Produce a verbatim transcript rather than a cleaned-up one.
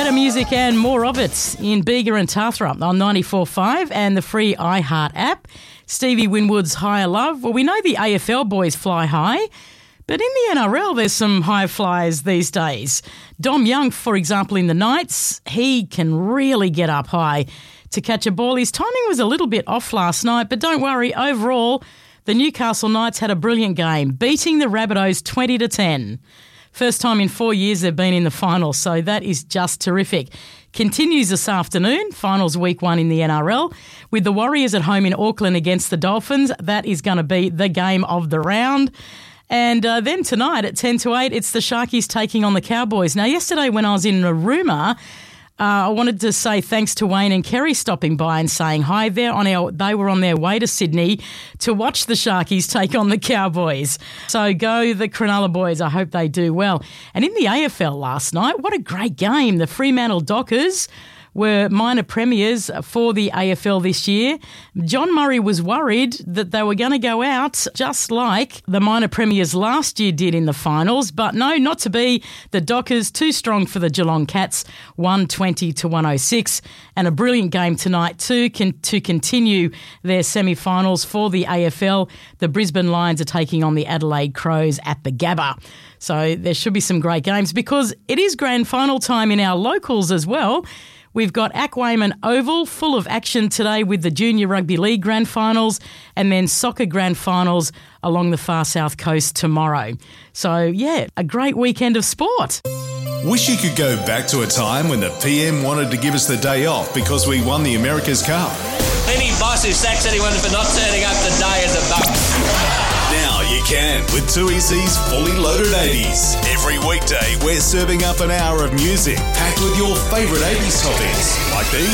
Better music and more of it in Bega and Tathra on ninety-four point five and the free iHeart app. Stevie Winwood's Higher Love. Well, we know the A F L boys fly high, but in the N R L there's some high flyers these days. Dom Young, for example, in the Knights, he can really get up high to catch a ball. His timing was a little bit off last night, but don't worry, overall, the Newcastle Knights had a brilliant game, beating the Rabbitohs twenty to ten. First time in four years they've been in the finals, so that is just terrific. Continues this afternoon, finals week one in the N R L, with the Warriors at home in Auckland against the Dolphins. That is going to be the game of the round. And uh, then tonight at ten to eight, it's the Sharkies taking on the Cowboys. Now, yesterday when I was in Narooma, Uh, I wanted to say thanks to Wayne and Kerry stopping by and saying hi. They're on our, they were on their way to Sydney to watch the Sharkies take on the Cowboys. So go the Cronulla boys. I hope they do well. And in the A F L last night, what a great game. The Fremantle Dockers were minor premiers for the A F L this year. John Murray was worried that they were going to go out just like the minor premiers last year did in the finals, but no, not to be. The Dockers too strong for the Geelong Cats, one twenty to one oh six, and a brilliant game tonight too can, to continue their semi-finals for the A F L. The Brisbane Lions are taking on the Adelaide Crows at the Gabba. So there should be some great games because it is grand final time in our locals as well. We've got Acquayman Oval full of action today with the Junior Rugby League Grand Finals and then Soccer Grand Finals along the far south coast tomorrow. So, yeah, a great weekend of sport. Wish you could go back to a time when the P M wanted to give us the day off because we won the America's Cup. Any boss who sacks anyone for not turning up today is a bum. Now you can with two E C's Fully Loaded eighties. Every weekday we're serving up an hour of music packed with your favourite eighties topics like these.